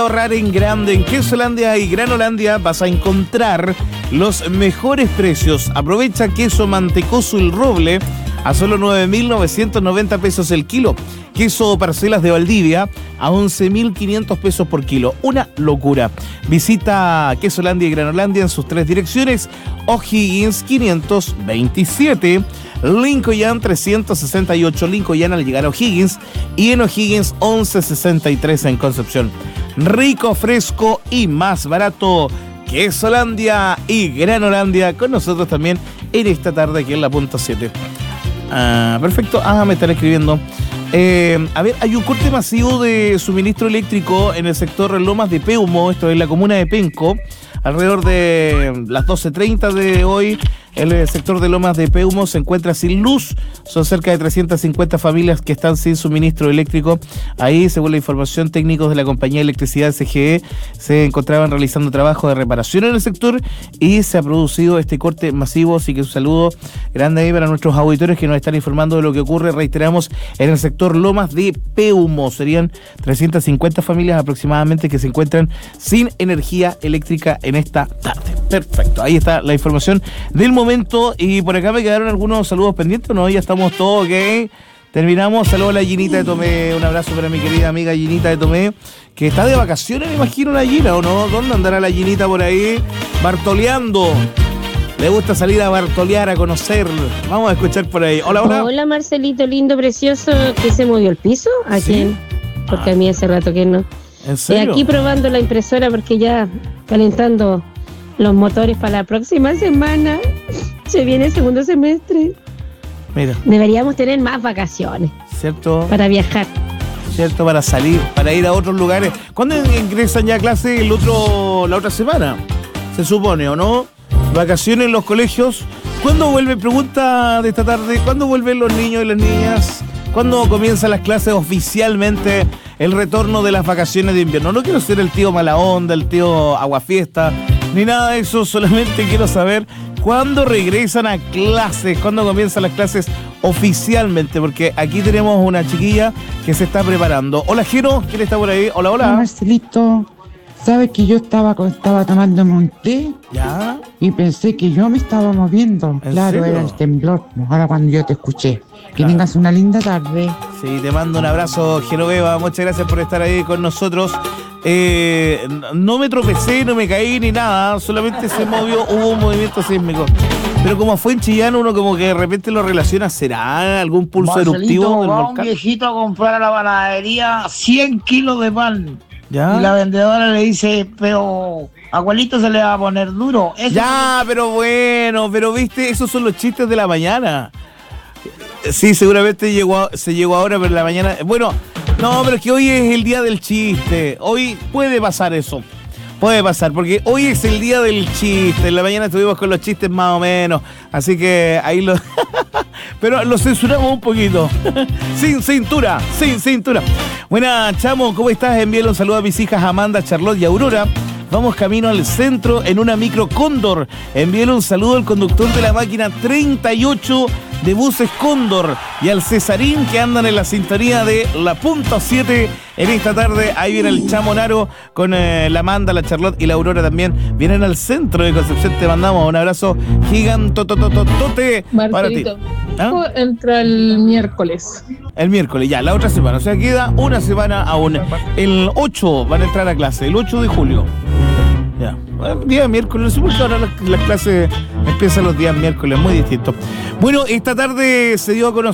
Ahorrar en grande en Quesolandia y Granolandia vas a encontrar los mejores precios. Aprovecha queso mantecoso El Roble a solo 9.990 pesos el kilo. Queso Parcelas de Valdivia a 11.500 pesos por kilo. Una locura. Visita Quesolandia y Granolandia en sus 3 direcciones. O'Higgins 527, Lincoln 368, Lincoln al llegar a O'Higgins, y en O'Higgins 1163 en Concepción. Rico, fresco y más barato. Quesolandia y Granolandia con nosotros también en esta tarde aquí en la punta 7. Perfecto. Me están escribiendo. A ver, hay un corte masivo de suministro eléctrico en el sector Lomas de Peumo, esto es la comuna de Penco, alrededor de las 12:30 de hoy. El sector de Lomas de Peumo se encuentra sin luz. Son cerca de 350 familias que están sin suministro eléctrico. Ahí, según la información, técnicos de la compañía de electricidad CGE se encontraban realizando trabajo de reparación en el sector y se ha producido este corte masivo. Así que un saludo grande ahí para nuestros auditores que nos están informando de lo que ocurre. Reiteramos, en el sector Lomas de Peumo serían 350 familias aproximadamente que se encuentran sin energía eléctrica en esta tarde. Perfecto, ahí está la información del momento. Y por acá me quedaron algunos saludos pendientes, ¿no? Ya estamos todos, ok. Terminamos. Saludos a la Ginita de Tomé. Un abrazo para mi querida amiga Ginita de Tomé, que está de vacaciones, me imagino, la Gina, ¿o no? ¿Dónde andará la Ginita por ahí? Bartoleando. Le gusta salir a bartolear, a conocer. Vamos a escuchar por ahí. Hola, hola. Hola, Marcelito, lindo, precioso. ¿Que se movió el piso? ¿A quién? Porque a mí hace rato que no. ¿En serio? Aquí probando la impresora porque ya calentando los motores para la próxima semana. Se viene el segundo semestre. Mira. Deberíamos tener más vacaciones. ¿Cierto? Para viajar. ¿Cierto? Para salir, para ir a otros lugares. ¿Cuándo ingresan ya a clase la otra semana? Se supone, ¿o no? Vacaciones en los colegios. ¿Cuándo vuelve? Pregunta de esta tarde. ¿Cuándo vuelven los niños y las niñas? ¿Cuándo comienzan las clases oficialmente? El retorno de las vacaciones de invierno. No quiero ser el tío mala onda, el tío aguafiesta, ni nada de eso. Solamente quiero saber cuándo regresan a clases, cuándo comienzan las clases oficialmente, porque aquí tenemos una chiquilla que se está preparando. Hola, Jero, ¿quién está por ahí? Hola, hola. Hola, Marcelito. ¿Sabes que yo estaba tomándome un té? ¿Ya? Y pensé que yo me estaba moviendo. Claro, serio? era el temblor. Ahora cuando yo te escuché. Que Claro. tengas una linda tarde. Sí, te mando un abrazo, Genoveva. Muchas gracias por estar ahí con nosotros. No me tropecé, no me caí ni nada. Solamente se movió, hubo un movimiento sísmico. Pero como fue en Chillán, uno como que de repente lo relaciona. ¿Será algún pulso eruptivo del va un volcán? viejito a comprar a la panadería 100 kilos de pan. ¿Ya? Y la vendedora le dice, pero abuelito se le va a poner duro. Eso Ya, pero bueno, pero viste, esos son los chistes de la mañana. Sí, seguramente se llegó ahora, pero en la mañana. Bueno, no, pero es que hoy es el día del chiste. Hoy puede pasar eso. Puede pasar, porque hoy es el día del chiste. En la mañana estuvimos con los chistes más o menos. Así que ahí lo. Pero lo censuramos un poquito. Sin cintura, sin cintura. Buena, Chamo, ¿cómo estás? Envíale un saludo a mis hijas Amanda, Charlotte y Aurora. Vamos camino al centro en una micro Cóndor. Envíale un saludo al conductor de la máquina 38 de buses Cóndor y al Cesarín que andan en la sintonía de la punta 7 en esta tarde. Ahí viene el Chamo Naro con la Amanda, la Charlotte y la Aurora también. Vienen al centro de Concepción. Te mandamos un abrazo gigantotototote para ti. ¿Ah? Entra el miércoles. El miércoles, ya, la otra semana. O sea, queda una semana aún. El 8 van a entrar a clase, el 8 de julio. Ya, día miércoles, no sé por qué ahora las clases empiezan los días miércoles, muy distinto. Bueno, esta tarde se dio a conocer